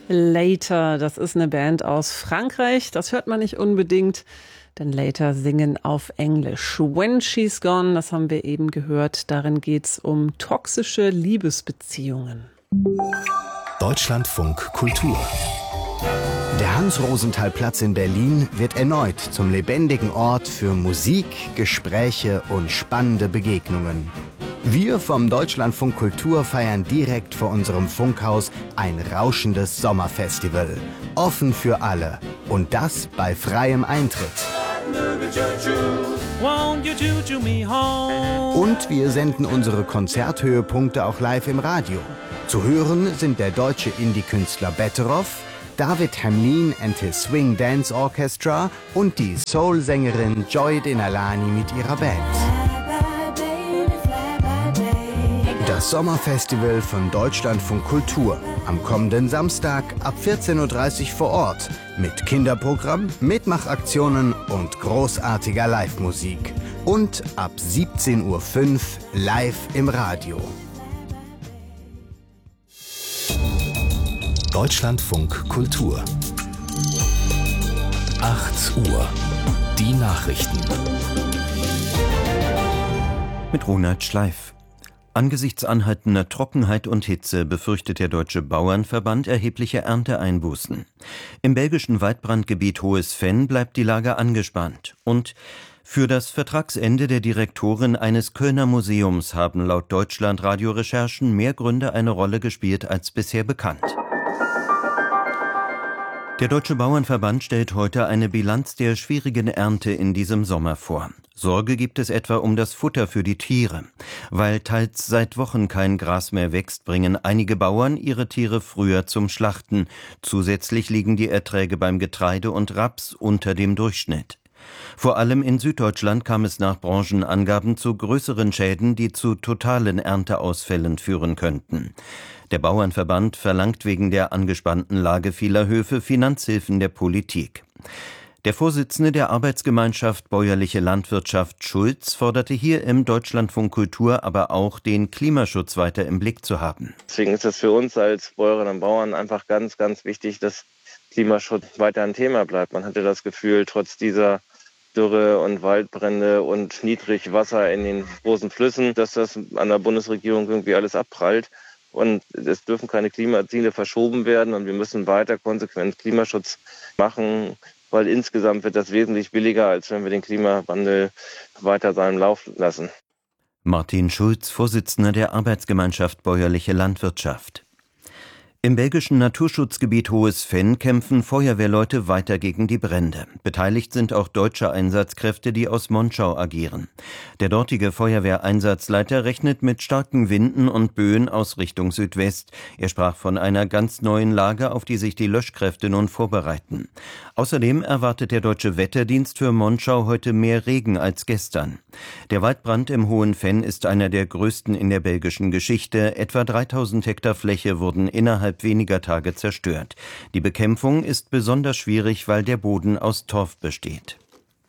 Later, das ist eine Band aus Frankreich. Das hört man nicht unbedingt, denn Later singen auf Englisch. When She's Gone, das haben wir eben gehört. Darin geht's um toxische Liebesbeziehungen. Deutschlandfunk Kultur. Der Hans-Rosenthal-Platz in Berlin wird erneut zum lebendigen Ort für Musik, Gespräche und spannende Begegnungen. Wir vom Deutschlandfunk Kultur feiern direkt vor unserem Funkhaus ein rauschendes Sommerfestival. Offen für alle. Und das bei freiem Eintritt. Und wir senden unsere Konzerthöhepunkte auch live im Radio. Zu hören sind der deutsche Indie-Künstler Betteroff, David Hamlin and his Swing Dance Orchestra und die Soul-Sängerin Joy Denalani mit ihrer Band. Das Sommerfestival von Deutschlandfunk Kultur. Am kommenden Samstag ab 14.30 Uhr vor Ort. Mit Kinderprogramm, Mitmachaktionen und großartiger Live-Musik. Und ab 17.05 Uhr live im Radio. Deutschlandfunk Kultur. 8 Uhr. Die Nachrichten. Mit Ronald Schleif. Angesichts anhaltender Trockenheit und Hitze befürchtet der Deutsche Bauernverband erhebliche Ernteeinbußen. Im belgischen Waldbrandgebiet Hohes Venn bleibt die Lage angespannt. Und für das Vertragsende der Direktorin eines Kölner Museums haben laut Deutschlandradio-Recherchen mehr Gründe eine Rolle gespielt als bisher bekannt. Der Deutsche Bauernverband stellt heute eine Bilanz der schwierigen Ernte in diesem Sommer vor. Sorge gibt es etwa um das Futter für die Tiere. Weil teils seit Wochen kein Gras mehr wächst, bringen einige Bauern ihre Tiere früher zum Schlachten. Zusätzlich liegen die Erträge beim Getreide und Raps unter dem Durchschnitt. Vor allem in Süddeutschland kam es nach Branchenangaben zu größeren Schäden, die zu totalen Ernteausfällen führen könnten. Der Bauernverband verlangt wegen der angespannten Lage vieler Höfe Finanzhilfen der Politik. Der Vorsitzende der Arbeitsgemeinschaft Bäuerliche Landwirtschaft Schulz forderte hier im Deutschlandfunk Kultur aber auch, den Klimaschutz weiter im Blick zu haben. Deswegen ist es für uns als Bäuerinnen und Bauern einfach ganz, ganz wichtig, dass Klimaschutz weiter ein Thema bleibt. Man hatte das Gefühl, trotz dieser Dürre und Waldbrände und Niedrigwasser in den großen Flüssen, dass das an der Bundesregierung irgendwie alles abprallt. Und es dürfen keine Klimaziele verschoben werden und wir müssen weiter konsequent Klimaschutz machen, weil insgesamt wird das wesentlich billiger, als wenn wir den Klimawandel weiter seinen Lauf lassen. Martin Schulz, Vorsitzender der Arbeitsgemeinschaft Bäuerliche Landwirtschaft. Im belgischen Naturschutzgebiet Hohes Venn kämpfen Feuerwehrleute weiter gegen die Brände. Beteiligt sind auch deutsche Einsatzkräfte, die aus Monschau agieren. Der dortige Feuerwehreinsatzleiter rechnet mit starken Winden und Böen aus Richtung Südwest. Er sprach von einer ganz neuen Lage, auf die sich die Löschkräfte nun vorbereiten. Außerdem erwartet der Deutsche Wetterdienst für Monschau heute mehr Regen als gestern. Der Waldbrand im Hohen Venn ist einer der größten in der belgischen Geschichte. Etwa 3000 Hektar Fläche wurden innerhalb weniger Tage zerstört. Die Bekämpfung ist besonders schwierig, weil der Boden aus Torf besteht.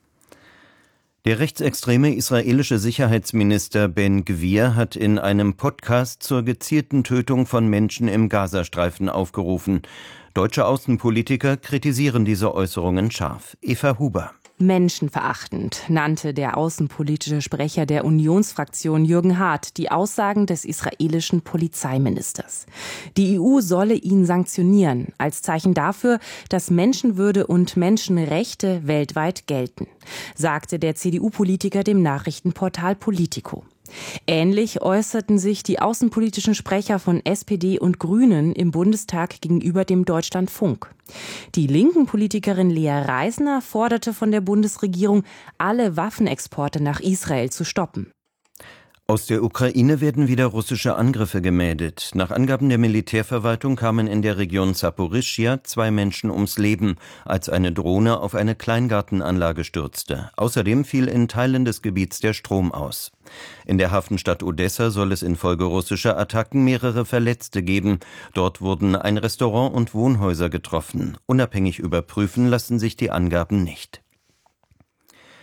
Der rechtsextreme israelische Sicherheitsminister Ben Gvir hat in einem Podcast zur gezielten Tötung von Menschen im Gazastreifen aufgerufen. Deutsche Außenpolitiker kritisieren diese Äußerungen scharf. Eva Huber. Menschenverachtend nannte der außenpolitische Sprecher der Unionsfraktion Jürgen Hart die Aussagen des israelischen Polizeiministers. Die EU solle ihn sanktionieren, als Zeichen dafür, dass Menschenwürde und Menschenrechte weltweit gelten, sagte der CDU-Politiker dem Nachrichtenportal Politico. Ähnlich äußerten sich die außenpolitischen Sprecher von SPD und Grünen im Bundestag gegenüber dem Deutschlandfunk. Die linken Politikerin Lea Reisner forderte von der Bundesregierung, alle Waffenexporte nach Israel zu stoppen. Aus der Ukraine werden wieder russische Angriffe gemeldet. Nach Angaben der Militärverwaltung kamen in der Region Saporischschja 2 Menschen ums Leben, als eine Drohne auf eine Kleingartenanlage stürzte. Außerdem fiel in Teilen des Gebiets der Strom aus. In der Hafenstadt Odessa soll es infolge russischer Attacken mehrere Verletzte geben. Dort wurden ein Restaurant und Wohnhäuser getroffen. Unabhängig überprüfen lassen sich die Angaben nicht.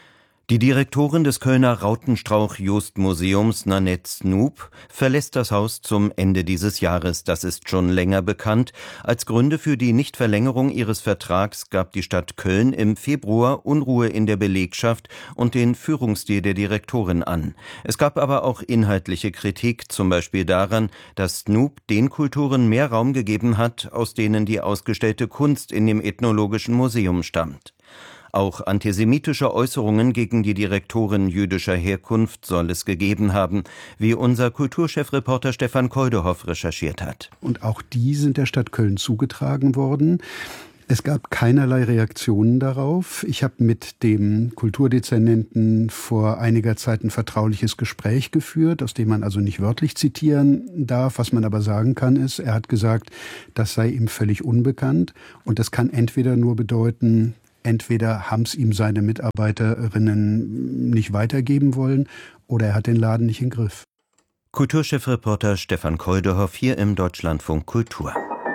Die Direktorin des Kölner Rautenstrauch-Jost-Museums, Nanette Snoop, verlässt das Haus zum Ende dieses Jahres. Das ist schon länger bekannt. Als Gründe für die Nichtverlängerung ihres Vertrags gab die Stadt Köln im Februar Unruhe in der Belegschaft und den Führungsstil der Direktorin an. Es gab aber auch inhaltliche Kritik, zum Beispiel daran, dass Snoop den Kulturen mehr Raum gegeben hat, aus denen die ausgestellte Kunst in dem Ethnologischen Museum stammt. Auch antisemitische Äußerungen gegen die Direktorin jüdischer Herkunft soll es gegeben haben, wie unser Kulturchefreporter Stefan Koldehoff recherchiert hat. Und auch die sind der Stadt Köln zugetragen worden. Es gab keinerlei Reaktionen darauf. Ich habe mit dem Kulturdezernenten vor einiger Zeit ein vertrauliches Gespräch geführt, aus dem man also nicht wörtlich zitieren darf. Was man aber sagen kann, ist, er hat gesagt, das sei ihm völlig unbekannt. Und das kann entweder nur bedeuten, entweder haben es ihm seine Mitarbeiterinnen nicht weitergeben wollen oder er hat den Laden nicht im Griff. Kulturchefreporter Stefan Koldehoff hier im Deutschlandfunk Kultur.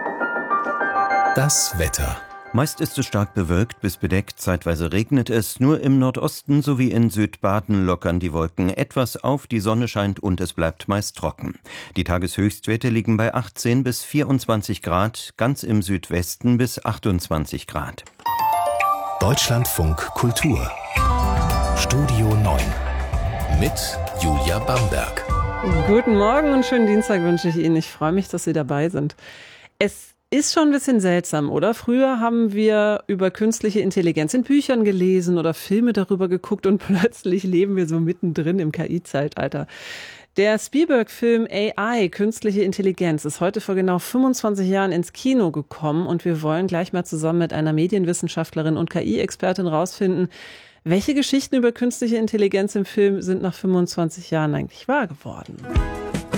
Das Wetter. Meist ist es stark bewölkt bis bedeckt, zeitweise regnet es. Nur im Nordosten sowie in Südbaden lockern die Wolken etwas auf, die Sonne scheint und es bleibt meist trocken. Die Tageshöchstwerte liegen bei 18 bis 24 Grad, ganz im Südwesten bis 28 Grad. Deutschlandfunk Kultur. Studio 9 mit Julia Bamberg. Guten Morgen und schönen Dienstag wünsche ich Ihnen. Ich freue mich, dass Sie dabei sind. Es ist schon ein bisschen seltsam, oder? Früher haben wir über künstliche Intelligenz in Büchern gelesen oder Filme darüber geguckt und plötzlich leben wir so mittendrin im KI-Zeitalter. Der Spielberg-Film AI, Künstliche Intelligenz, ist heute vor genau 25 Jahren ins Kino gekommen und wir wollen gleich mal zusammen mit einer Medienwissenschaftlerin und KI-Expertin rausfinden, welche Geschichten über künstliche Intelligenz im Film sind nach 25 Jahren eigentlich wahr geworden.